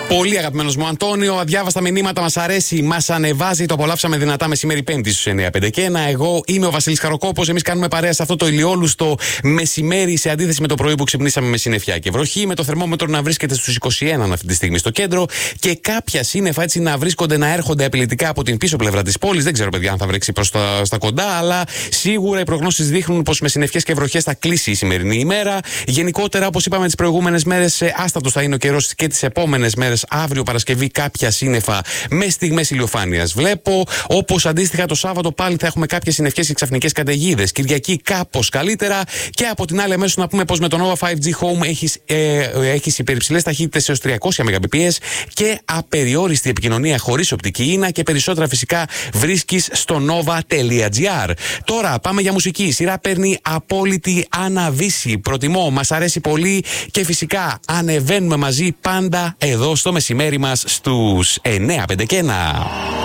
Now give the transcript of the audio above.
Πολύ αγαπημένος μου Αντώνιο, αδιάβαστα μηνύματα, μας αρέσει, μας ανεβάζει. Το απολαύσαμε δυνατά μεσημέρι Πέμπτη στους 9:51. Εγώ είμαι ο Βασίλης Χαροκόπος. Εμείς κάνουμε παρέα σε αυτό το ηλιόλουστο μεσημέρι, σε αντίθεση με το πρωί που ξυπνήσαμε με συννεφιά και βροχή. Με το θερμόμετρο να βρίσκεται στους 21 αυτή τη στιγμή στο κέντρο και κάποια σύννεφα έτσι να βρίσκονται να έρχονται απειλητικά από την πίσω πλευρά της πόλης. Δεν ξέρω, παιδιά, αν θα βρέξει προς στα κοντά, αλλά σίγουρα οι προγνώσεις δείχνουν πως με συννεφιές και βροχές θα κλείσει η σημερινή ημέρα. Γενικότερα, όπως είπαμε τις προηγούμενες μέρες, άστατος θα είναι ο καιρός και τις επόμενες μέρες. Αύριο Παρασκευή κάποια σύννεφα με στιγμές ηλιοφάνειας βλέπω. Όπως αντίστοιχα το Σάββατο πάλι θα έχουμε κάποιες συννεφιές και ξαφνικές καταιγίδες. Κυριακή κάπως καλύτερα. Και από την άλλη, αμέσως να πούμε πως με το Nova 5G Home έχεις υπερυψηλές ταχύτητες έως 300 Mbps και απεριόριστη επικοινωνία χωρίς οπτική ίνα και περισσότερα φυσικά βρίσκεις στο nova.gr. Τώρα πάμε για μουσική. Η σειρά παίρνει απόλυτη αναβίση. Προτιμώ, μας αρέσει πολύ και φυσικά ανεβαίνουμε μαζί πάντα εδώ στο μεσημέρι μας στους 9:51.